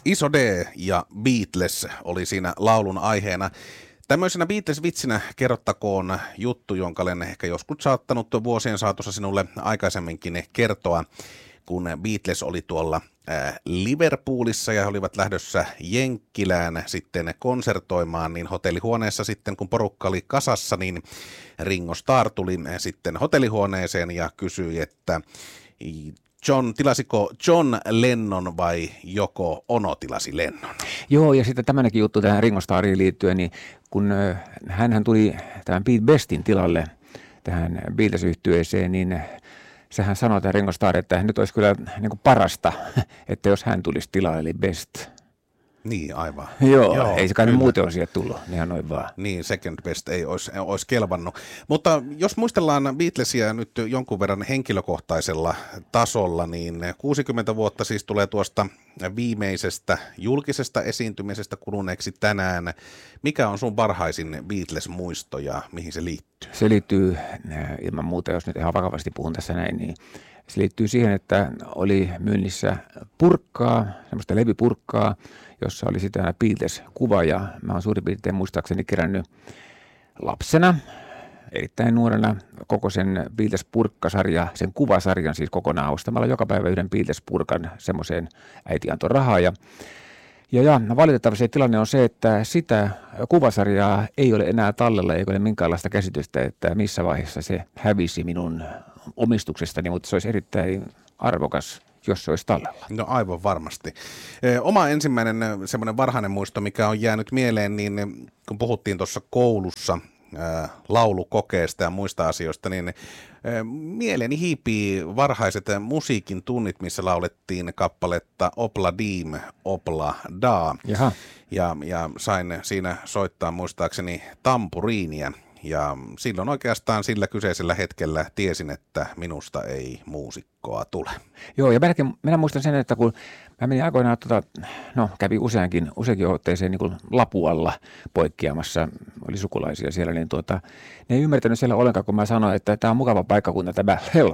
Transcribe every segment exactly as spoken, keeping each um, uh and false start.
Iso D ja Beatles oli siinä laulun aiheena. Tämmöisenä Beatles-vitsinä kerrottakoon juttu, jonka olen ehkä joskus saattanut vuosien saatossa sinulle aikaisemminkin kertoa, kun Beatles oli tuolla Liverpoolissa ja he olivat lähdössä Jenkkilään sitten konsertoimaan, niin hotellihuoneessa sitten kun porukka oli kasassa, niin Ringo Starr tuli sitten hotellihuoneeseen ja kysyi, että John, tilasiko John Lennon vai joko Ono tilasi Lennon? Joo, ja sitten tämmöinenkin juttu tähän Ringo Starriin liittyen, niin kun hänhän tuli tämän Pete Bestin tilalle tähän Beatles-yhtyeeseen, niin sehän sanoi tämä Ringo Starr, että nyt olisi kyllä niin kuin parasta, että jos hän tulisi tilalle, eli Best. Niin, aivan. Joo, Joo ei se kai muuten ole sieltä tullut, ihan noin vaan. Niin, second best ei olisi, olisi kelvannut. Mutta jos muistellaan Beatlesia nyt jonkun verran henkilökohtaisella tasolla, niin kuusikymmentä vuotta siis tulee tuosta viimeisestä julkisesta esiintymisestä kuluneeksi tänään. Mikä on sun parhaisin Beatles-muisto ja mihin se liittyy? Se liittyy ilman muuta, jos nyt ihan vakavasti puhun tässä näin, niin se liittyy siihen, että oli myynnissä purkkaa, semmoista levypurkkaa, jossa oli sitä Beatles-kuva, ja mä oon suurin piirtein muistaakseni kerännyt lapsena, erittäin nuorena, koko sen Beatles-purkkasarja, sen kuvasarjan siis kokonaan ostamalla joka päivä yhden Beatles-purkan, semmoiseen äiti antoi rahaa, ja Ja, ja valitettavasti tilanne on se, että sitä kuvasarjaa ei ole enää tallella, eikä ole minkäänlaista käsitystä, että missä vaiheessa se hävisi minun omistuksestani, mutta se olisi erittäin arvokas, jos se olisi tallella. No aivan varmasti. Oma ensimmäinen semmoinen varhainen muisto, mikä on jäänyt mieleen, niin kun puhuttiin tuossa koulussa laulukokeesta ja muista asioista, niin mieleeni hiipii varhaiset musiikin tunnit, missä laulettiin kappaletta Opla Dim, Opla Da. Jaha. Ja, ja sain siinä soittaa muistaakseni tampuriinia. Ja silloin oikeastaan sillä kyseisellä hetkellä tiesin, että minusta ei muusikkoa tule. Joo, ja minäkin, minä muistan sen, että kun mä menin aikoinaan, tuota, no kävin useankin, useankin otteeseen niin kuin Lapualla poikkeamassa, oli sukulaisia siellä, niin tuota, ne ei ymmärtänyt siellä ollenkaan, kun mä sanoin, että tämä on mukava paikkakunta, tämä help.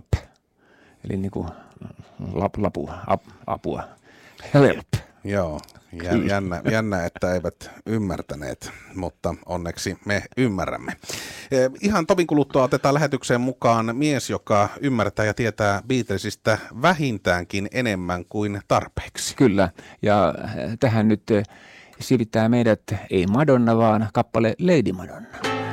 Eli niin kuin lap, lapu, ap, apua, help. Joo, jännä, jännä, että eivät ymmärtäneet, mutta onneksi me ymmärrämme. Ihan tovin kuluttua otetaan lähetykseen mukaan mies, joka ymmärtää ja tietää Beatlesista vähintäänkin enemmän kuin tarpeeksi. Kyllä, ja tähän nyt sivittää meidät ei Madonna, vaan kappale Lady Madonna.